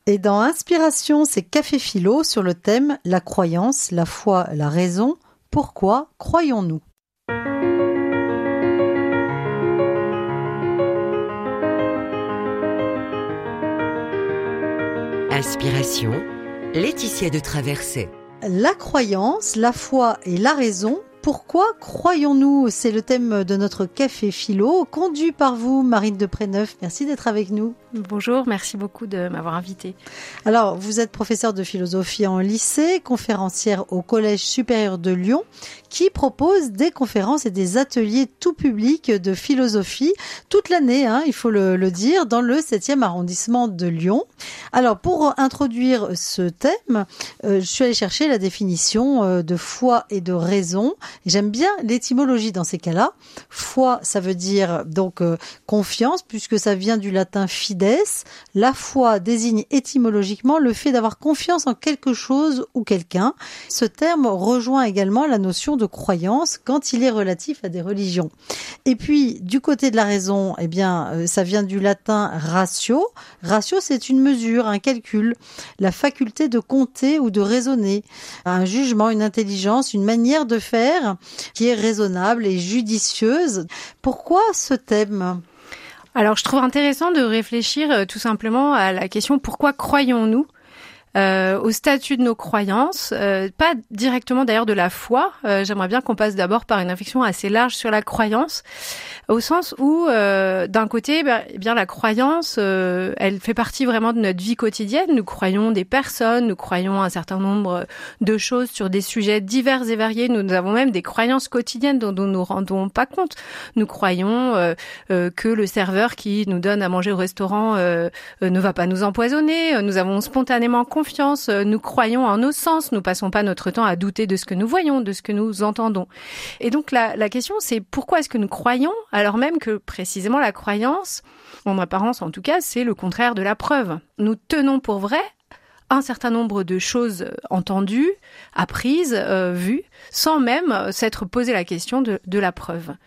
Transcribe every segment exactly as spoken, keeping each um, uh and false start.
Et dans Inspiration, c'est Café Philo sur le thème « La croyance, la foi, la raison. Pourquoi croyons-nous » Inspiration, Laetitia de Traversée. La croyance, la foi et la raison. Pourquoi croyons-nous ? C'est le thème de notre Café Philo, conduit par vous, Marine de Préneuf. Merci d'être avec nous. Bonjour, merci beaucoup de m'avoir invitée. Alors, vous êtes professeure de philosophie en lycée, conférencière au Collège supérieur de Lyon, qui propose des conférences et des ateliers tout publics de philosophie toute l'année, hein, il faut le, le dire, dans le septième arrondissement de Lyon. Alors, pour introduire ce thème, euh, je suis allée chercher la définition euh, de foi et de raison. Et j'aime bien l'étymologie dans ces cas-là. Foi, ça veut dire donc euh, confiance, puisque ça vient du latin fides. La foi désigne étymologiquement le fait d'avoir confiance en quelque chose ou quelqu'un. Ce terme rejoint également la notion de croyance quand il est relatif à des religions. Et puis, du côté de la raison, eh bien, euh, ça vient du latin ratio. Ratio, c'est une mesure, un calcul, la faculté de compter ou de raisonner, un jugement, une intelligence, une manière de faire qui est raisonnable et judicieuse. Pourquoi ce thème ? Alors, je trouve intéressant de réfléchir euh, tout simplement à la question « Pourquoi croyons-nous » Euh, au statut de nos croyances, euh, pas directement d'ailleurs de la foi. Euh, j'aimerais bien qu'on passe d'abord par une réflexion assez large sur la croyance, au sens où, euh, d'un côté, bah, eh bien la croyance, euh, elle fait partie vraiment de notre vie quotidienne. Nous croyons des personnes, nous croyons un certain nombre de choses sur des sujets divers et variés. Nous, nous avons même des croyances quotidiennes dont, dont nous ne nous rendons pas compte. Nous croyons euh, euh, que le serveur qui nous donne à manger au restaurant euh, euh, ne va pas nous empoisonner. Nous avons spontanément confiance. Confiance, nous croyons en nos sens, nous passons pas notre temps à douter de ce que nous voyons, de ce que nous entendons. Et donc la, la question c'est pourquoi est-ce que nous croyons alors même que précisément la croyance, en apparence en tout cas, c'est le contraire de la preuve. Nous tenons pour vrai un certain nombre de choses entendues, apprises, euh, vues, sans même s'être posé la question de, de la preuve.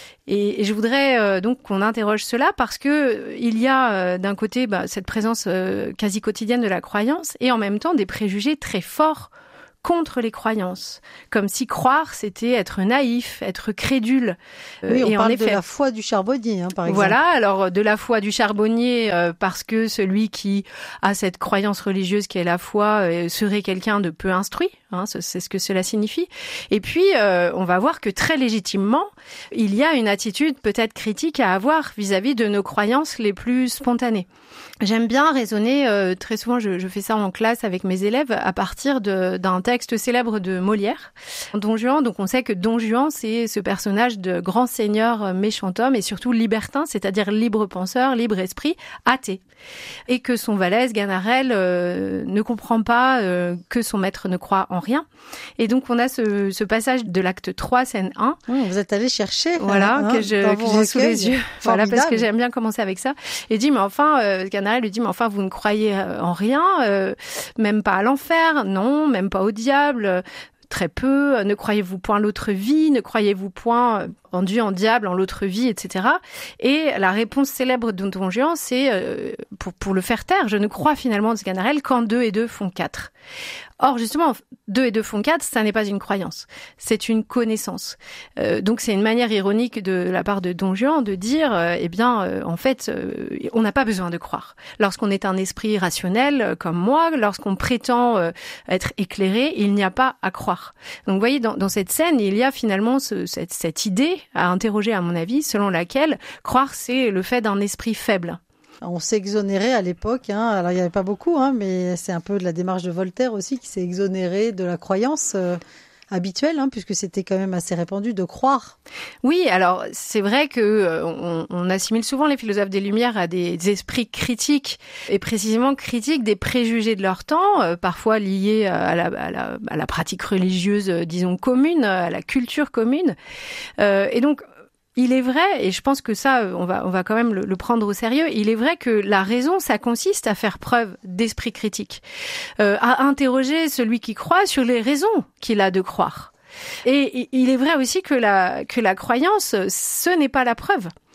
Et je voudrais euh, donc qu'on interroge cela parce que euh, il y a euh, d'un côté bah, cette présence euh, quasi quotidienne de la croyance et en même temps des préjugés très forts contre les croyances, comme si croire c'était être naïf, être crédule. Oui, on et parle en effet, de la foi du charbonnier, hein, par exemple. Voilà, alors de la foi du charbonnier, euh, parce que celui qui a cette croyance religieuse qui est la foi euh, serait quelqu'un de peu instruit, hein, c'est ce que cela signifie. Et puis, euh, on va voir que très légitimement, il y a une attitude peut-être critique à avoir vis-à-vis de nos croyances les plus spontanées. J'aime bien raisonner, euh, très souvent je, je fais ça en classe avec mes élèves, à partir de, d'un texte célèbre de Molière, Don Juan. Donc on sait que Don Juan, c'est ce personnage de grand seigneur méchant homme et surtout libertin, c'est-à-dire libre penseur, libre esprit, athée. Et que son valet, Sganarelle, euh, ne comprend pas euh, que son maître ne croit en rien. Et donc on a ce, ce passage de l'acte trois, scène un. Mmh, vous êtes allé chercher. Voilà, hein, que, je, que j'ai sous les yeux. Voilà, parce que j'aime bien commencer avec ça. Et dit, mais enfin, euh, Sganarelle lui dit, mais enfin, vous ne croyez en rien, euh, même pas à l'enfer, non, même pas au diable. Très peu, ne croyez-vous point l'autre vie, ne croyez-vous point en Dieu, en diable, en l'autre vie, et cetera. Et la réponse célèbre de Don Juan, c'est, euh, pour, pour le faire taire, je ne crois finalement de Sganarelle qu'en deux et deux font quatre. Or, justement, deux et deux font quatre, ça n'est pas une croyance, c'est une connaissance. Euh, donc, c'est une manière ironique de la part de Don Juan de dire, euh, eh bien, euh, en fait, euh, on n'a pas besoin de croire. Lorsqu'on est un esprit rationnel, euh, comme moi, lorsqu'on prétend euh, être éclairé, il n'y a pas à croire. Donc, vous voyez, dans, dans cette scène, il y a finalement ce, cette, cette idée à interroger, à mon avis, selon laquelle croire, c'est le fait d'un esprit faible. On s'est exonéré à l'époque, hein. Alors il n'y avait pas beaucoup, hein, mais c'est un peu de la démarche de Voltaire aussi qui s'est exonéré de la croyance euh, habituelle, hein, puisque c'était quand même assez répandu de croire. Oui, alors c'est vrai que euh, on, on assimile souvent les philosophes des Lumières à des, des esprits critiques, et précisément critiques des préjugés de leur temps, euh, parfois liés à la, à, la, à la pratique religieuse, euh, disons commune, à la culture commune, euh, et donc il est vrai, et je pense que ça, on va, on va quand même le, le prendre au sérieux, il est vrai que la raison, ça consiste à faire preuve d'esprit critique, euh, à interroger celui qui croit sur les raisons qu'il a de croire. Et il est vrai aussi que la, que la croyance, ce n'est pas la preuve.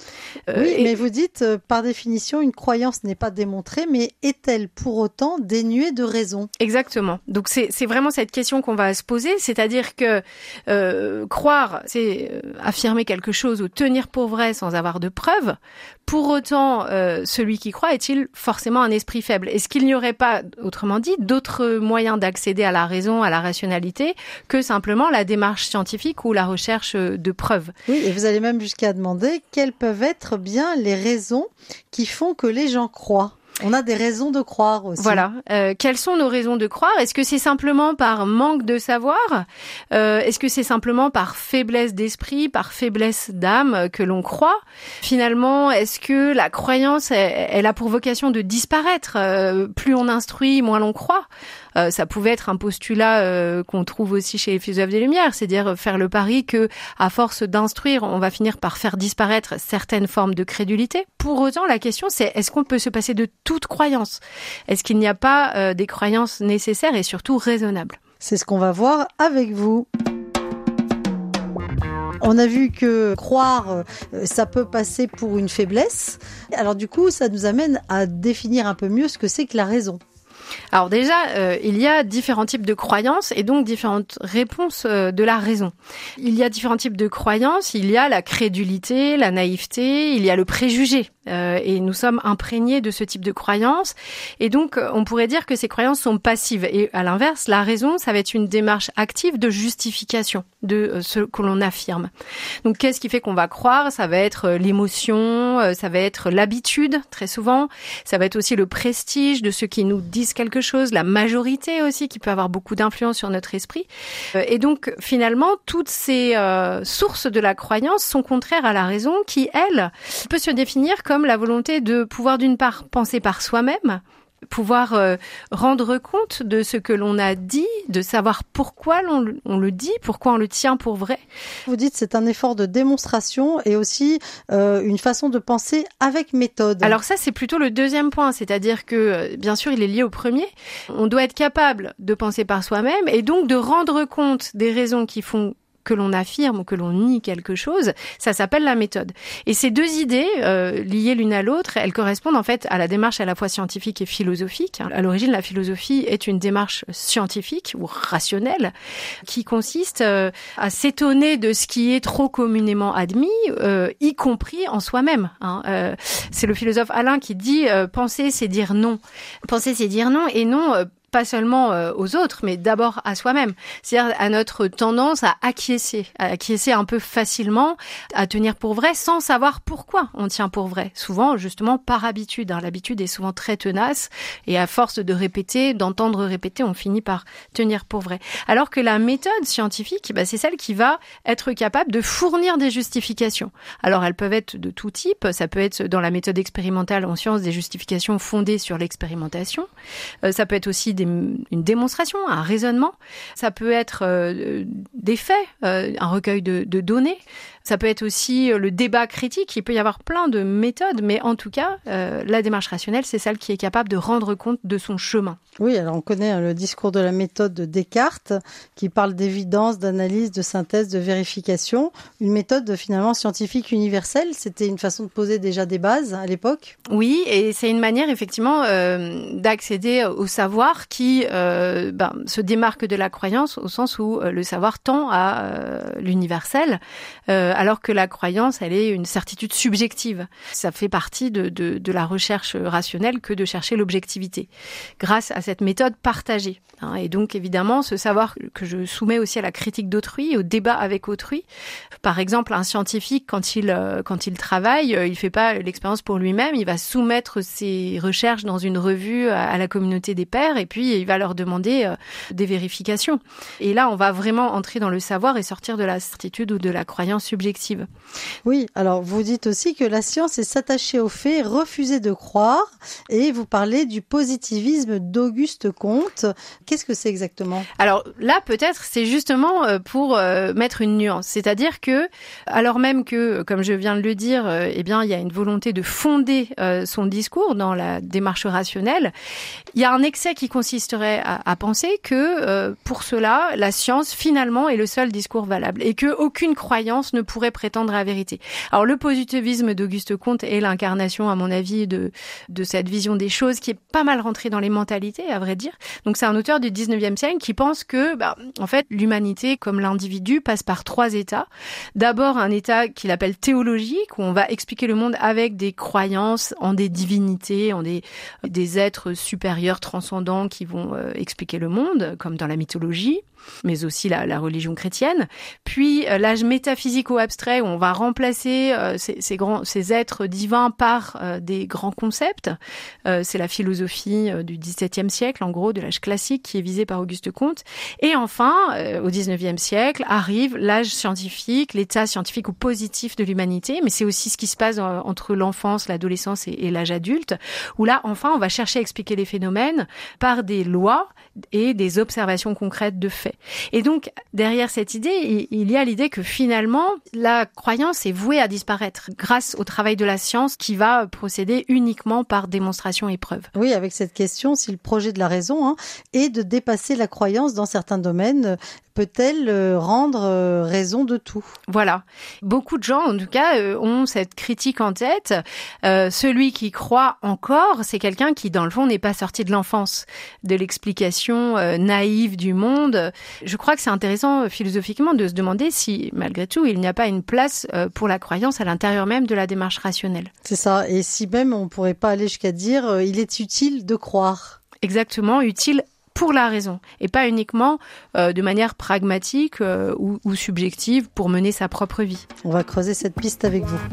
Euh, oui, et... mais vous dites, euh, par définition, une croyance n'est pas démontrée, mais est-elle pour autant dénuée de raison ? Exactement. Donc c'est, c'est vraiment cette question qu'on va se poser, c'est-à-dire que euh, croire, c'est euh, affirmer quelque chose ou tenir pour vrai sans avoir de preuves. Pour autant, euh, celui qui croit est-il forcément un esprit faible ? Est-ce qu'il n'y aurait pas, autrement dit, d'autres moyens d'accéder à la raison, à la rationalité, que simplement la démarche scientifique ou la recherche de preuves ? Oui, et vous allez même jusqu'à demander quelles peuvent être bien les raisons qui font que les gens croient. On a des raisons de croire aussi. Voilà. Euh, quelles sont nos raisons de croire ? Est-ce que c'est simplement par manque de savoir ? euh, Est-ce que c'est simplement par faiblesse d'esprit, par faiblesse d'âme que l'on croit ? Finalement, est-ce que la croyance, elle, elle a pour vocation de disparaître ? euh, Plus on instruit, moins l'on croit. Euh, ça pouvait être un postulat euh, qu'on trouve aussi chez les philosophes des Lumières, c'est-à-dire faire le pari que, à force d'instruire, on va finir par faire disparaître certaines formes de crédulité. Pour autant, la question, c'est est-ce qu'on peut se passer de toute croyance ? Est-ce qu'il n'y a pas euh, des croyances nécessaires et surtout raisonnables ? C'est ce qu'on va voir avec vous. On a vu que croire, ça peut passer pour une faiblesse. Alors du coup, ça nous amène à définir un peu mieux ce que c'est que la raison. Alors déjà, euh, il y a différents types de croyances et donc différentes réponses euh, de la raison. Il y a différents types de croyances, il y a la crédulité, la naïveté, il y a le préjugé. Euh, et nous sommes imprégnés de ce type de croyances. Et donc, on pourrait dire que ces croyances sont passives. Et à l'inverse, la raison, ça va être une démarche active de justification de euh, ce que l'on affirme. Donc, qu'est-ce qui fait qu'on va croire ? Ça va être euh, l'émotion, euh, ça va être l'habitude, très souvent. Ça va être aussi le prestige de ceux qui nous disent quelque chose, la majorité aussi, qui peut avoir beaucoup d'influence sur notre esprit. Euh, et donc, finalement, toutes ces euh, sources de la croyance sont contraires à la raison qui, elle, peut se définir comme comme la volonté de pouvoir d'une part penser par soi-même, pouvoir euh, rendre compte de ce que l'on a dit, de savoir pourquoi l'on, on le dit, pourquoi on le tient pour vrai. Vous dites c'est un effort de démonstration et aussi euh, une façon de penser avec méthode. Alors ça, c'est plutôt le deuxième point, c'est-à-dire que, bien sûr, il est lié au premier. On doit être capable de penser par soi-même et donc de rendre compte des raisons qui font que l'on affirme ou que l'on nie quelque chose, ça s'appelle la méthode. Et ces deux idées, euh, liées l'une à l'autre, elles correspondent en fait à la démarche à la fois scientifique et philosophique. À l'origine, la philosophie est une démarche scientifique ou rationnelle qui consiste euh, à s'étonner de ce qui est trop communément admis, euh, y compris en soi-même. Hein. Euh, c'est le philosophe Alain qui dit euh, « penser, c'est dire non ». Penser, c'est dire non et non... Euh, pas seulement euh, aux autres, mais d'abord à soi-même. C'est-à-dire à notre tendance à acquiescer, à acquiescer un peu facilement, à tenir pour vrai sans savoir pourquoi on tient pour vrai. Souvent, justement, par habitude. Hein. L'habitude est souvent très tenace et à force de répéter, d'entendre répéter, on finit par tenir pour vrai. Alors que la méthode scientifique, bah, c'est celle qui va être capable de fournir des justifications. Alors, elles peuvent être de tout type. Ça peut être dans la méthode expérimentale en sciences des justifications fondées sur l'expérimentation. Euh, ça peut être aussi des une démonstration, un raisonnement. Ça peut être euh, des faits, euh, un recueil de, de données. Ça peut être aussi le débat critique. Il peut y avoir plein de méthodes, mais en tout cas, euh, la démarche rationnelle, c'est celle qui est capable de rendre compte de son chemin. Oui, alors on connaît le discours de la méthode de Descartes, qui parle d'évidence, d'analyse, de synthèse, de vérification. Une méthode finalement scientifique universelle. C'était une façon de poser déjà des bases à l'époque. Oui, et c'est une manière effectivement euh, d'accéder au savoir qui euh, ben, se démarque de la croyance au sens où euh, le savoir tend à euh, l'universel. Euh, alors que la croyance, elle est une certitude subjective. Ça fait partie de, de, de la recherche rationnelle que de chercher l'objectivité, grâce à cette méthode partagée. Hein. Et donc, évidemment, ce savoir que je soumets aussi à la critique d'autrui, au débat avec autrui. Par exemple, un scientifique, quand il, quand il travaille, il fait pas l'expérience pour lui-même, il va soumettre ses recherches dans une revue à, à la communauté des pairs, et puis il va leur demander euh, des vérifications. Et là, on va vraiment entrer dans le savoir et sortir de la certitude ou de la croyance subjective. Oui, alors vous dites aussi que la science est s'attacher aux faits, refuser de croire, et vous parlez du positivisme d'Auguste Comte. Qu'est-ce que c'est exactement ? Alors là, peut-être, c'est justement pour euh, mettre une nuance. C'est-à-dire que, alors même que, comme je viens de le dire, euh, eh bien, il y a une volonté de fonder euh, son discours dans la démarche rationnelle, il y a un excès qui consiste consisterait à, à penser que euh, pour cela, la science finalement est le seul discours valable et que aucune croyance ne pourrait prétendre à la vérité. Alors le positivisme d'Auguste Comte est l'incarnation, à mon avis, de de cette vision des choses qui est pas mal rentrée dans les mentalités, à vrai dire. Donc c'est un auteur du dix-neuvième siècle qui pense que, bah, en fait, l'humanité comme l'individu passe par trois états. D'abord un état qu'il appelle théologique, où on va expliquer le monde avec des croyances en des divinités, en des des êtres supérieurs, transcendants qui vont euh, expliquer le monde, comme dans la mythologie, mais aussi la, la religion chrétienne. Puis euh, l'âge métaphysico-abstrait, où on va remplacer euh, ces, ces grands, ces êtres divins par euh, des grands concepts. Euh, c'est la philosophie euh, du dix-septième siècle, en gros, de l'âge classique, qui est visée par Auguste Comte. Et enfin, euh, au dix-neuvième siècle, arrive l'âge scientifique, l'état scientifique ou positif de l'humanité, mais c'est aussi ce qui se passe euh, entre l'enfance, l'adolescence et, et l'âge adulte, où là, enfin, on va chercher à expliquer les phénomènes par des lois et des observations concrètes de faits. Et donc, derrière cette idée, il y a l'idée que finalement, la croyance est vouée à disparaître grâce au travail de la science qui va procéder uniquement par démonstration et preuve. Oui, avec cette question, si le projet de la raison hein, est de dépasser la croyance dans certains domaines, peut-elle rendre raison de tout ? Voilà. Beaucoup de gens, en tout cas, ont cette critique en tête. Euh, celui qui croit encore, c'est quelqu'un qui, dans le fond, n'est pas sorti de l'enfance, de l'explication euh, naïve du monde. Je crois que c'est intéressant, philosophiquement, de se demander si, malgré tout, il n'y a pas une place euh, pour la croyance à l'intérieur même de la démarche rationnelle. C'est ça. Et si même on ne pourrait pas aller jusqu'à dire euh, il est utile de croire. Exactement, utile pour la raison, et pas uniquement euh, de manière pragmatique euh, ou, ou subjective pour mener sa propre vie. On va creuser cette piste avec vous.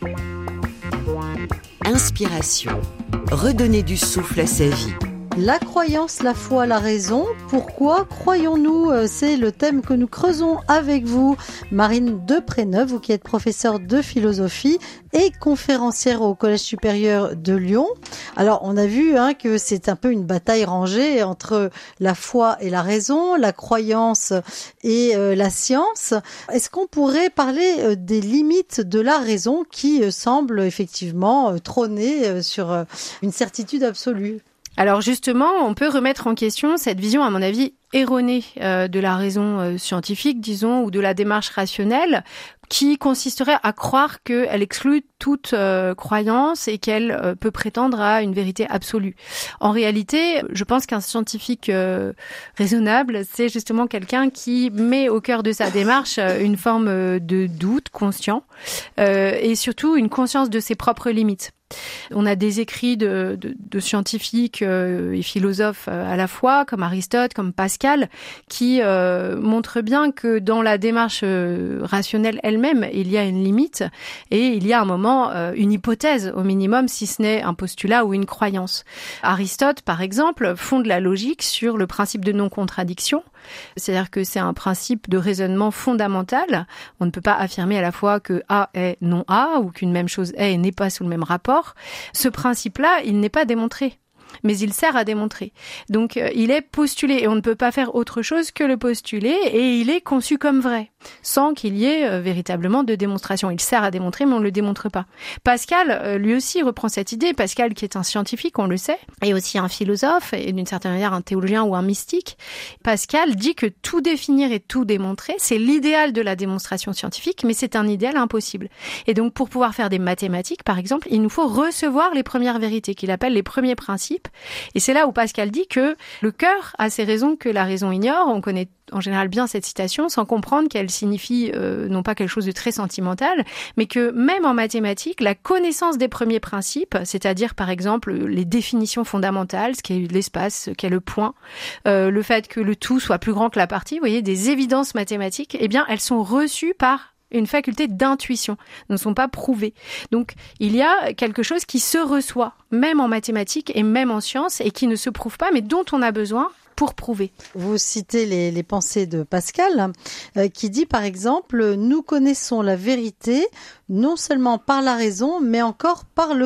Inspiration. Redonner du souffle à sa vie. La croyance, la foi, la raison. Pourquoi croyons-nous ? C'est le thème que nous creusons avec vous. Marine Depréneuve, vous qui êtes professeure de philosophie et conférencière au Collège supérieur de Lyon. Alors, on a vu hein, que c'est un peu une bataille rangée entre la foi et la raison, la croyance et euh, la science. Est-ce qu'on pourrait parler euh, des limites de la raison qui euh, semble effectivement euh, trôner euh, sur euh, une certitude absolue ? Alors justement, on peut remettre en question cette vision, à mon avis, erronée euh, de la raison euh, scientifique, disons, ou de la démarche rationnelle, qui consisterait à croire qu'elle exclut toute euh, croyance et qu'elle euh, peut prétendre à une vérité absolue. En réalité, je pense qu'un scientifique euh, raisonnable, c'est justement quelqu'un qui met au cœur de sa démarche euh, une forme de doute conscient euh, et surtout une conscience de ses propres limites. On a des écrits de, de, de scientifiques euh, et philosophes euh, à la fois, comme Aristote, comme Pascal, qui euh, montrent bien que dans la démarche euh, rationnelle elle-même, il y a une limite et il y a un moment euh, une hypothèse au minimum, si ce n'est un postulat ou une croyance. Aristote, par exemple, fonde la logique sur le principe de non-contradiction. C'est-à-dire que c'est un principe de raisonnement fondamental. On ne peut pas affirmer à la fois que A est non A ou qu'une même chose est et n'est pas sous le même rapport. Ce principe-là, il n'est pas démontré, mais il sert à démontrer. Donc, euh, il est postulé et on ne peut pas faire autre chose que le postuler et il est conçu comme vrai, sans qu'il y ait euh, véritablement de démonstration. Il sert à démontrer, mais on ne le démontre pas. Pascal, euh, lui aussi, reprend cette idée. Pascal, qui est un scientifique, on le sait, et aussi un philosophe et d'une certaine manière un théologien ou un mystique. Pascal dit que tout définir et tout démontrer, c'est l'idéal de la démonstration scientifique, mais c'est un idéal impossible. Et donc, pour pouvoir faire des mathématiques, par exemple, il nous faut recevoir les premières vérités, qu'il appelle les premiers principes. Et c'est là où Pascal dit que le cœur a ses raisons que la raison ignore. On connaît en général bien cette citation sans comprendre qu'elle signifie euh, non pas quelque chose de très sentimental, mais que même en mathématiques, la connaissance des premiers principes, c'est-à-dire par exemple les définitions fondamentales, ce qu'est l'espace, ce qu'est le point, euh, le fait que le tout soit plus grand que la partie, vous voyez, des évidences mathématiques, eh bien elles sont reçues par une faculté d'intuition, ne sont pas prouvées. Donc, il y a quelque chose qui se reçoit, même en mathématiques et même en sciences, et qui ne se prouve pas, mais dont on a besoin pour prouver. Vous citez les, les pensées de Pascal, euh, qui dit par exemple « Nous connaissons la vérité non seulement par la raison, mais encore par le cœur ».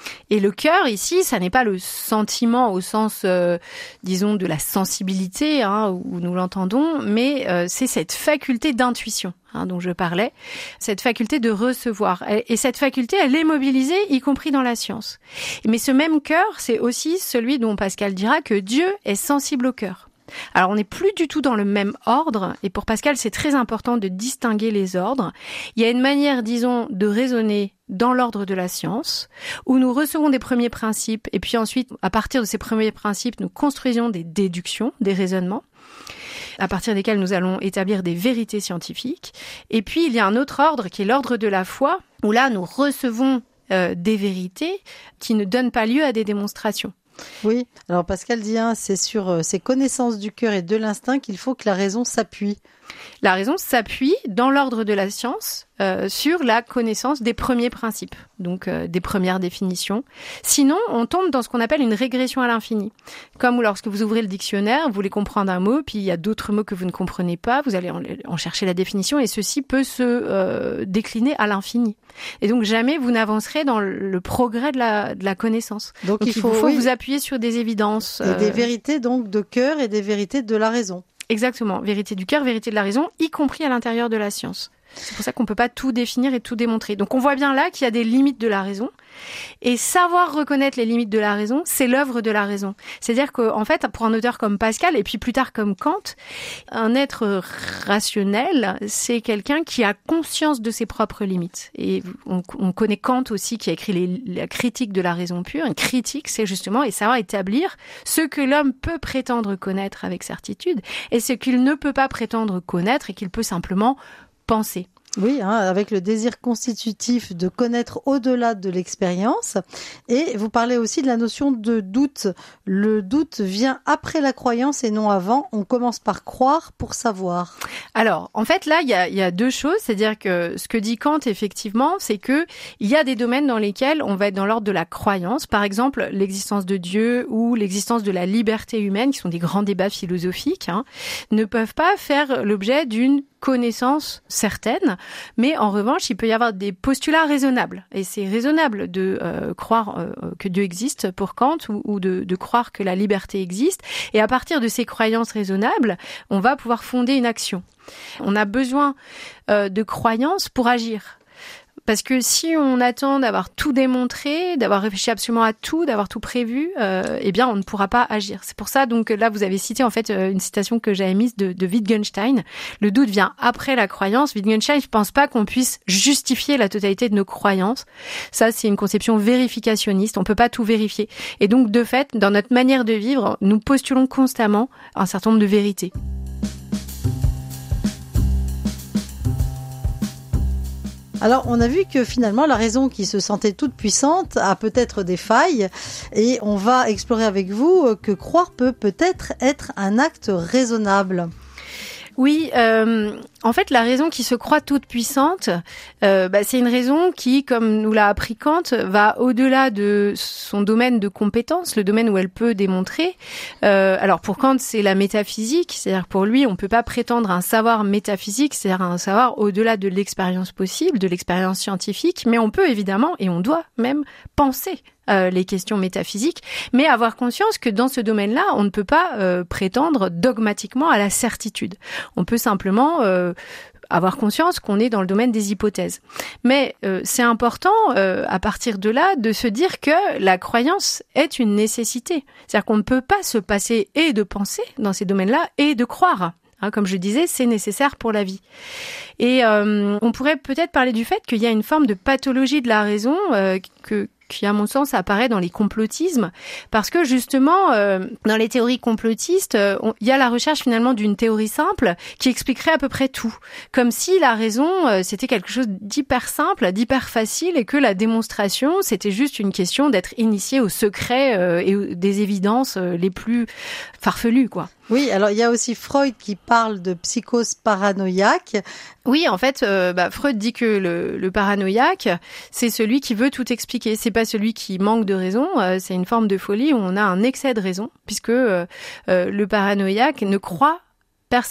Et le cœur, ici, ça n'est pas le sentiment au sens, euh, disons, de la sensibilité, hein, où nous l'entendons, mais euh, c'est cette faculté d'intuition, hein, dont je parlais, cette faculté de recevoir. Et, et cette faculté, elle est mobilisée, y compris dans la science. Mais ce même cœur, c'est aussi celui dont Pascal dira que Dieu est sensible au cœur. Alors, on n'est plus du tout dans le même ordre, et pour Pascal, c'est très important de distinguer les ordres. Il y a une manière, disons, de raisonner dans l'ordre de la science, où nous recevons des premiers principes, et puis ensuite, à partir de ces premiers principes, nous construisons des déductions, des raisonnements, à partir desquels nous allons établir des vérités scientifiques. Et puis, il y a un autre ordre, qui est l'ordre de la foi, où là, nous recevons euh, des vérités qui ne donnent pas lieu à des démonstrations. Oui, alors Pascal dit, hein, c'est sur euh, ces connaissances du cœur et de l'instinct qu'il faut que la raison s'appuie. La raison s'appuie, dans l'ordre de la science, euh, sur la connaissance des premiers principes, donc euh, des premières définitions. Sinon, on tombe dans ce qu'on appelle une régression à l'infini. Comme lorsque vous ouvrez le dictionnaire, vous voulez comprendre un mot, puis il y a d'autres mots que vous ne comprenez pas, vous allez en, en chercher la définition, et ceci peut se euh, décliner à l'infini. Et donc, jamais vous n'avancerez dans le progrès de la, de la connaissance. Donc, donc il faut, il faut oui. vous appuyer sur des évidences. Et euh... des vérités donc de cœur et des vérités de la raison. Exactement, vérité du cœur, vérité de la raison, y compris à l'intérieur de la science. C'est pour ça qu'on peut pas tout définir et tout démontrer. Donc on voit bien là qu'il y a des limites de la raison. Et savoir reconnaître les limites de la raison, c'est l'œuvre de la raison. C'est-à-dire qu'en fait, pour un auteur comme Pascal, et puis plus tard comme Kant, un être rationnel, c'est quelqu'un qui a conscience de ses propres limites. Et on, on connaît Kant aussi, qui a écrit les, la critique de la raison pure. Une critique, c'est justement et savoir établir ce que l'homme peut prétendre connaître avec certitude et ce qu'il ne peut pas prétendre connaître et qu'il peut simplement penser. Oui, hein, avec le désir constitutif de connaître au-delà de l'expérience. Et vous parlez aussi de la notion de doute. Le doute vient après la croyance et non avant. On commence par croire pour savoir. Alors, en fait, là, il y a, y a deux choses. C'est-à-dire que ce que dit Kant, effectivement, c'est que il y a des domaines dans lesquels on va être dans l'ordre de la croyance. Par exemple, l'existence de Dieu ou l'existence de la liberté humaine, qui sont des grands débats philosophiques, hein, ne peuvent pas faire l'objet d'une connaissance certaine, mais en revanche, il peut y avoir des postulats raisonnables. Et c'est raisonnable de euh, croire euh, que Dieu existe pour Kant ou, ou de, de croire que la liberté existe. Et à partir de ces croyances raisonnables, on va pouvoir fonder une action. On a besoin euh, de croyances pour agir. Parce que si on attend d'avoir tout démontré, d'avoir réfléchi absolument à tout, d'avoir tout prévu, euh, eh bien, on ne pourra pas agir. C'est pour ça, donc, là, vous avez cité, en fait, une citation que j'avais mise de, de Wittgenstein. Le doute vient après la croyance. Wittgenstein, je pense pas qu'on puisse justifier la totalité de nos croyances. Ça, c'est une conception vérificationniste. On peut pas tout vérifier. Et donc, de fait, dans notre manière de vivre, nous postulons constamment un certain nombre de vérités. Alors, on a vu que finalement, la raison qui se sentait toute puissante a peut-être des failles et on va explorer avec vous que croire peut peut-être être un acte raisonnable. Oui, euh, en fait, la raison qui se croit toute puissante, euh, bah, c'est une raison qui, comme nous l'a appris Kant, va au-delà de son domaine de compétence, le domaine où elle peut démontrer. Euh, alors pour Kant, c'est la métaphysique, c'est-à-dire pour lui, on peut pas prétendre un savoir métaphysique, c'est-à-dire un savoir au-delà de l'expérience possible, de l'expérience scientifique, mais on peut évidemment, et on doit même, penser Euh, les questions métaphysiques, mais avoir conscience que dans ce domaine-là, on ne peut pas euh, prétendre dogmatiquement à la certitude. On peut simplement euh, avoir conscience qu'on est dans le domaine des hypothèses. Mais euh, c'est important, euh, à partir de là, de se dire que la croyance est une nécessité. C'est-à-dire qu'on ne peut pas se passer et de penser dans ces domaines-là et de croire. Hein, comme je disais, c'est nécessaire pour la vie. Et euh, on pourrait peut-être parler du fait qu'il y a une forme de pathologie de la raison euh, que qui, à mon sens, apparaît dans les complotismes, parce que justement, euh, dans les théories complotistes, euh, on, il y a la recherche finalement d'une théorie simple qui expliquerait à peu près tout, comme si la raison, euh, c'était quelque chose d'hyper simple, d'hyper facile, et que la démonstration, c'était juste une question d'être initié au secret euh, et des évidences euh, les plus farfelues, quoi. Oui, alors il y a aussi Freud qui parle de psychose paranoïaque. Oui, en fait, euh, bah, Freud dit que le, le paranoïaque, c'est celui qui veut tout expliquer. C'est pas celui qui manque de raison. Euh, c'est une forme de folie où on a un excès de raison, puisque euh, euh, le paranoïaque ne croit personne.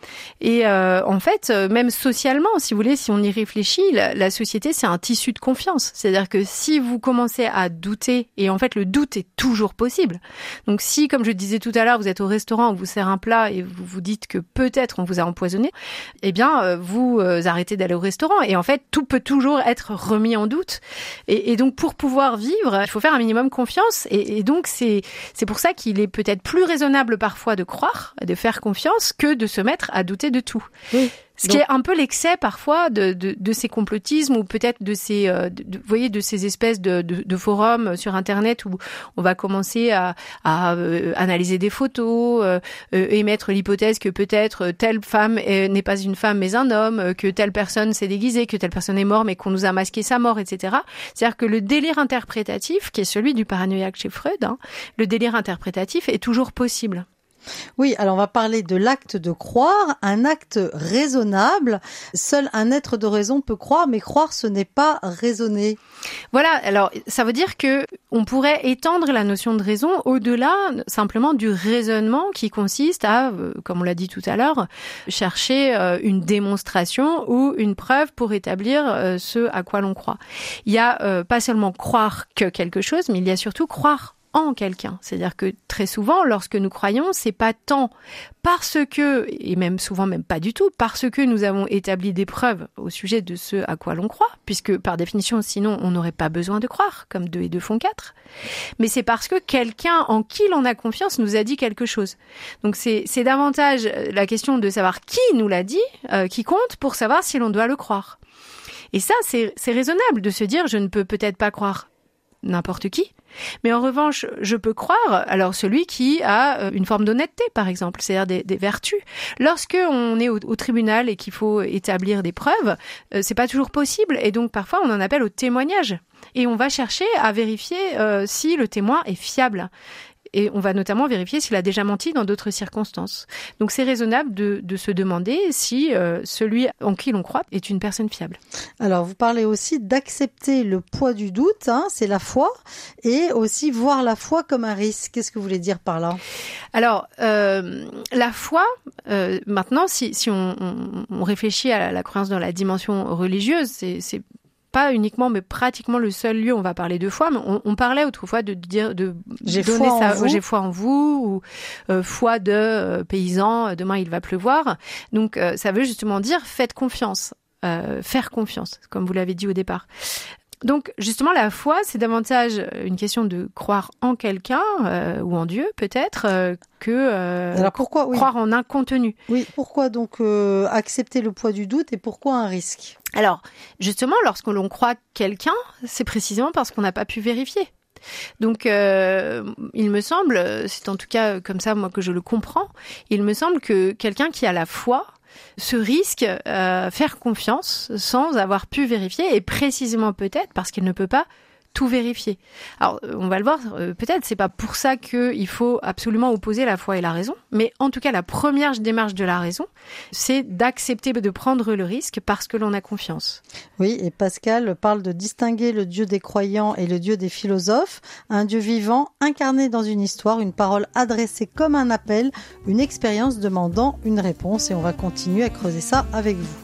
Et euh, en fait, même socialement, si vous voulez, si on y réfléchit, la, la société, c'est un tissu de confiance. C'est-à-dire que si vous commencez à douter, et en fait, le doute est toujours possible. Donc si, comme je disais tout à l'heure, vous êtes au restaurant, on vous sert un plat et vous vous dites que peut-être on vous a empoisonné, eh bien, vous euh, arrêtez d'aller au restaurant. Et en fait, tout peut toujours être remis en doute. Et, et donc, pour pouvoir vivre, il faut faire un minimum confiance. Et, et donc, c'est, c'est pour ça qu'il est peut-être plus raisonnable parfois de croire, de faire confiance, que de se mettre à douter de tout. Oui. Ce qui Donc, est un peu l'excès parfois de, de, de ces complotismes ou peut-être de ces, euh, de, de, vous voyez, de ces espèces de, de, de forums sur Internet où on va commencer à, à euh, analyser des photos, euh, euh, émettre l'hypothèse que peut-être telle femme est, n'est pas une femme mais un homme, que telle personne s'est déguisée, que telle personne est morte mais qu'on nous a masqué sa mort, et cetera. C'est-à-dire que le délire interprétatif, qui est celui du paranoïaque chez Freud, hein, le délire interprétatif est toujours possible. Oui, alors on va parler de l'acte de croire, un acte raisonnable. Seul un être de raison peut croire, mais croire, ce n'est pas raisonner. Voilà, alors ça veut dire que on pourrait étendre la notion de raison au-delà simplement du raisonnement qui consiste à, comme on l'a dit tout à l'heure, chercher une démonstration ou une preuve pour établir ce à quoi l'on croit. Il y a euh, pas seulement croire que quelque chose, mais il y a surtout croire en quelqu'un. C'est-à-dire que très souvent, lorsque nous croyons, c'est pas tant parce que, et même souvent même pas du tout, parce que nous avons établi des preuves au sujet de ce à quoi l'on croit, puisque par définition, sinon, on n'aurait pas besoin de croire, comme deux et deux font quatre. Mais c'est parce que quelqu'un en qui l'on a confiance nous a dit quelque chose. Donc c'est, c'est davantage la question de savoir qui nous l'a dit, euh, qui compte pour savoir si l'on doit le croire. Et ça, c'est, c'est raisonnable de se dire, je ne peux peut-être pas croire n'importe qui. Mais en revanche, je peux croire, alors celui qui a une forme d'honnêteté, par exemple, c'est-à-dire des, des vertus. Lorsque on est au, au tribunal et qu'il faut établir des preuves, euh, c'est pas toujours possible, et donc parfois on en appelle au témoignage. Et on va chercher à vérifier euh, si le témoin est fiable. Et on va notamment vérifier s'il a déjà menti dans d'autres circonstances. Donc c'est raisonnable de, de se demander si euh, celui en qui l'on croit est une personne fiable. Alors vous parlez aussi d'accepter le poids du doute, hein, c'est la foi, et aussi voir la foi comme un risque. Qu'est-ce que vous voulez dire par là ? Alors euh, la foi, euh, maintenant, si, si on, on, on réfléchit à la, la croyance dans la dimension religieuse, c'est, c'est pas uniquement, mais pratiquement le seul lieu où on va parler de foi. Mais on, on parlait autrefois de dire, de j'ai donner foi sa, en vous. j'ai foi en vous, ou euh, foi de euh, paysan. Demain il va pleuvoir. Donc euh, ça veut justement dire faites confiance, euh, faire confiance, comme vous l'avez dit au départ. Donc justement la foi, c'est davantage une question de croire en quelqu'un euh, ou en Dieu peut-être euh, que euh, Alors pourquoi, oui. croire en un contenu. Oui, pourquoi donc euh, accepter le poids du doute et pourquoi un risque ? Alors justement, lorsque l'on croit quelqu'un, c'est précisément parce qu'on n'a pas pu vérifier. Donc euh, il me semble, c'est en tout cas comme ça moi que je le comprends, il me semble que quelqu'un qui a la foi se risque à euh, faire confiance sans avoir pu vérifier, et précisément peut-être parce qu'il ne peut pas tout vérifier. Alors, on va le voir, euh, peut-être c'est pas pour ça qu'il faut absolument opposer la foi et la raison, mais en tout cas, la première démarche de la raison, c'est d'accepter de prendre le risque parce que l'on a confiance. Oui, et Pascal parle de distinguer le Dieu des croyants et le Dieu des philosophes, un Dieu vivant, incarné dans une histoire, une parole adressée comme un appel, une expérience demandant une réponse, et on va continuer à creuser ça avec vous.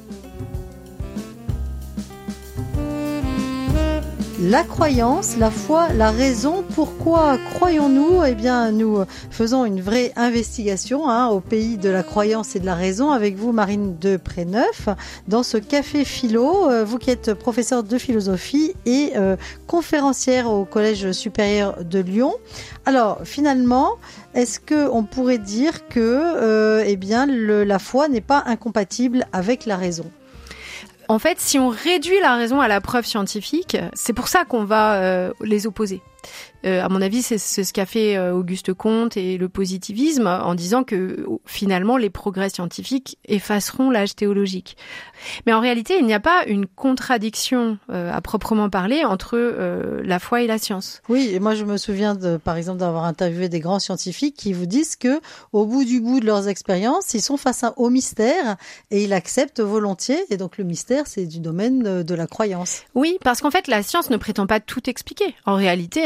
La croyance, la foi, la raison. Pourquoi croyons-nous ? Eh bien, nous faisons une vraie investigation hein, au pays de la croyance et de la raison avec vous, Marine de Préneuf, dans ce café philo. Vous qui êtes professeure de philosophie et euh, conférencière au Collège supérieur de Lyon. Alors, finalement, est-ce que on pourrait dire que, euh, eh bien, le, la foi n'est pas incompatible avec la raison ? En fait, si on réduit la raison à la preuve scientifique, c'est pour ça qu'on va euh, les opposer. Euh, à mon avis, c'est, c'est ce qu'a fait euh, Auguste Comte et le positivisme en disant que finalement les progrès scientifiques effaceront l'âge théologique. Mais en réalité, il n'y a pas une contradiction euh, à proprement parler entre euh, la foi et la science. Oui, et moi je me souviens de, par exemple d'avoir interviewé des grands scientifiques qui vous disent que au bout du bout de leurs expériences, ils sont face au mystère et ils acceptent volontiers. Et donc le mystère, c'est du domaine de, de la croyance. Oui, parce qu'en fait, la science ne prétend pas tout expliquer. En réalité, un scientifique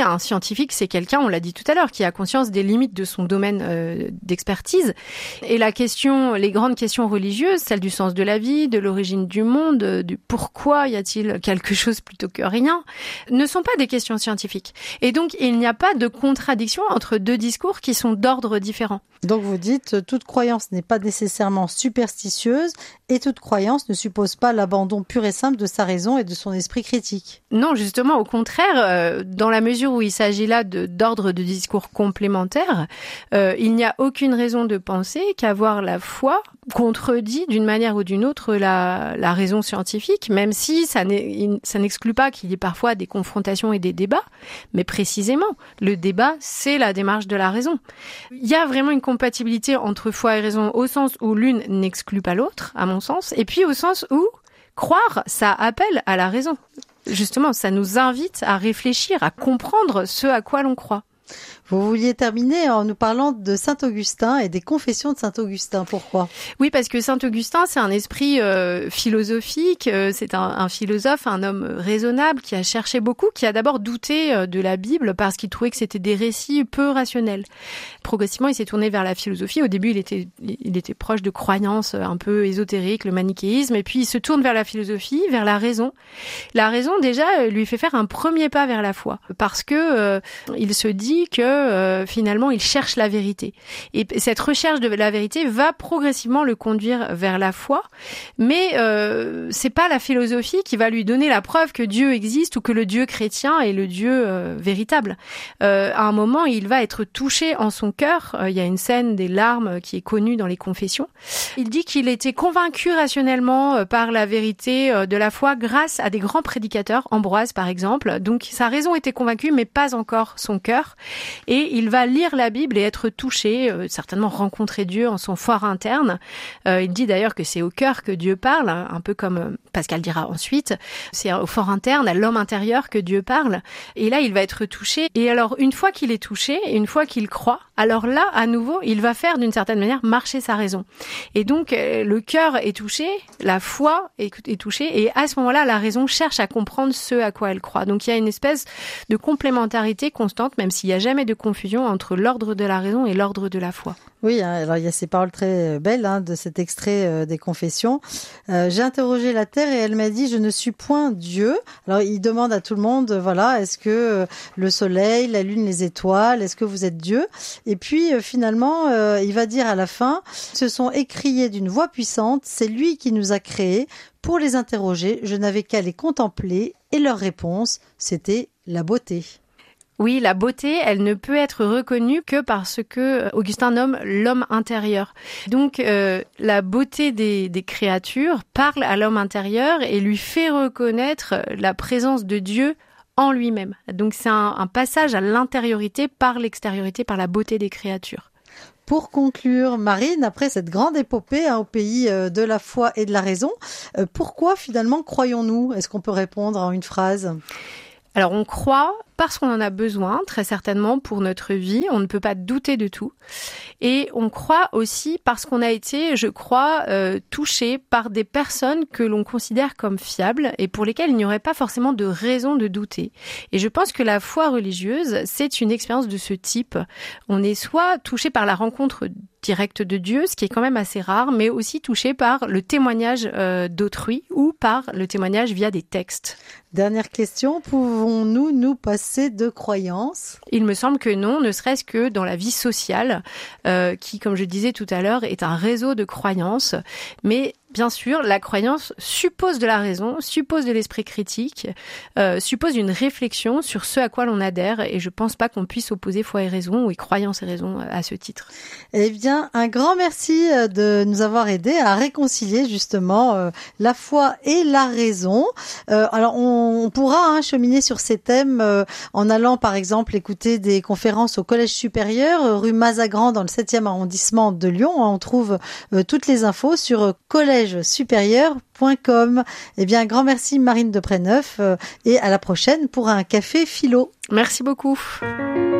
scientifique, c'est quelqu'un, on l'a dit tout à l'heure, qui a conscience des limites de son domaine euh, d'expertise. Et la question, les grandes questions religieuses, celle du sens de la vie, de l'origine du monde, du pourquoi y a-t-il quelque chose plutôt que rien, ne sont pas des questions scientifiques. Et donc, il n'y a pas de contradiction entre deux discours qui sont d'ordre différent. Donc vous dites, toute croyance n'est pas nécessairement superstitieuse et toute croyance ne suppose pas l'abandon pur et simple de sa raison et de son esprit critique. Non, justement, au contraire, euh, dans la mesure où il s'agit là de, d'ordre de discours complémentaires, euh, il n'y a aucune raison de penser qu'avoir la foi contredit d'une manière ou d'une autre la, la raison scientifique, même si ça, ça n'exclut pas qu'il y ait parfois des confrontations et des débats, mais précisément, le débat, c'est la démarche de la raison. Il y a vraiment une compatibilité entre foi et raison au sens où l'une n'exclut pas l'autre, à mon sens, et puis au sens où croire, ça appelle à la raison. Justement, ça nous invite à réfléchir, à comprendre ce à quoi l'on croit. Vous vouliez terminer en nous parlant de Saint-Augustin et des confessions de Saint-Augustin. Pourquoi ? Oui, parce que Saint-Augustin, c'est un esprit euh, philosophique, euh, c'est un, un philosophe, un homme raisonnable qui a cherché beaucoup, qui a d'abord douté euh, de la Bible parce qu'il trouvait que c'était des récits peu rationnels. Progressivement, il s'est tourné vers la philosophie. Au début, il était, il était proche de croyances un peu ésotériques, le manichéisme, et puis il se tourne vers la philosophie, vers la raison. La raison, déjà, lui fait faire un premier pas vers la foi, parce que euh, il se dit que Euh, finalement, il cherche la vérité. Et cette recherche de la vérité va progressivement le conduire vers la foi, mais euh, c'est pas la philosophie qui va lui donner la preuve que Dieu existe ou que le Dieu chrétien est le Dieu euh, véritable. Euh, à un moment, il va être touché en son cœur. Euh, il y a une scène des larmes qui est connue dans les confessions. Il dit qu'il était convaincu rationnellement euh, par la vérité euh, de la foi grâce à des grands prédicateurs, Ambroise par exemple. Donc sa raison était convaincue, mais pas encore son cœur. Et il va lire la Bible et être touché, euh, certainement rencontrer Dieu en son fort interne. Euh, il dit d'ailleurs que c'est au cœur que Dieu parle, hein, un peu comme euh, Pascal dira ensuite. C'est au fort interne, à l'homme intérieur que Dieu parle. Et là, il va être touché. Et alors, une fois qu'il est touché, et une fois qu'il croit, alors là, à nouveau, il va faire d'une certaine manière marcher sa raison. Et donc, euh, le cœur est touché, la foi est, est touchée, et à ce moment-là, la raison cherche à comprendre ce à quoi elle croit. Donc, il y a une espèce de complémentarité constante, même s'il n'y a jamais de confusion entre l'ordre de la raison et l'ordre de la foi. Oui, alors il y a ces paroles très belles hein, de cet extrait euh, des Confessions. Euh, j'ai interrogé la terre et elle m'a dit « Je ne suis point Dieu ». Alors il demande à tout le monde, voilà, est-ce que euh, le soleil, la lune, les étoiles, est-ce que vous êtes Dieu ? Et puis euh, finalement, euh, il va dire à la fin « Se sont écriés d'une voix puissante, c'est lui qui nous a créés. Pour les interroger, je n'avais qu'à les contempler et leur réponse, c'était la beauté ». Oui, la beauté, elle ne peut être reconnue que parce que Augustin nomme l'homme intérieur. Donc, euh, la beauté des, des créatures parle à l'homme intérieur et lui fait reconnaître la présence de Dieu en lui-même. Donc, c'est un, un passage à l'intériorité par l'extériorité, par la beauté des créatures. Pour conclure, Marine, après cette grande épopée hein, au pays euh, de la foi et de la raison, euh, pourquoi finalement croyons-nous ? Est-ce qu'on peut répondre en une phrase ? Alors, on croit parce qu'on en a besoin, très certainement, pour notre vie. On ne peut pas douter de tout. Et on croit aussi parce qu'on a été, je crois, euh, touché par des personnes que l'on considère comme fiables et pour lesquelles il n'y aurait pas forcément de raison de douter. Et je pense que la foi religieuse, c'est une expérience de ce type. On est soit touché par la rencontre directe de Dieu, ce qui est quand même assez rare, mais aussi touché par le témoignage euh, d'autrui ou par le témoignage via des textes. Dernière question, pouvons-nous nous passer de croyances ? Il me semble que non, ne serait-ce que dans la vie sociale, euh, qui, comme je disais tout à l'heure, est un réseau de croyances, mais bien sûr, la croyance suppose de la raison, suppose de l'esprit critique, euh, suppose une réflexion sur ce à quoi l'on adhère et je pense pas qu'on puisse opposer foi et raison ou croyance et raison à ce titre. Eh bien, un grand merci de nous avoir aidés à réconcilier justement euh, la foi et la raison. Euh, alors, on, on pourra hein, cheminer sur ces thèmes euh, en allant par exemple écouter des conférences au Collège supérieur, euh, rue Mazagran dans le septième arrondissement de Lyon. On trouve euh, toutes les infos sur euh, collège supérieur point com. Eh bien, un grand merci Marine de Préneuf euh, et à la prochaine pour un café philo. Merci beaucoup.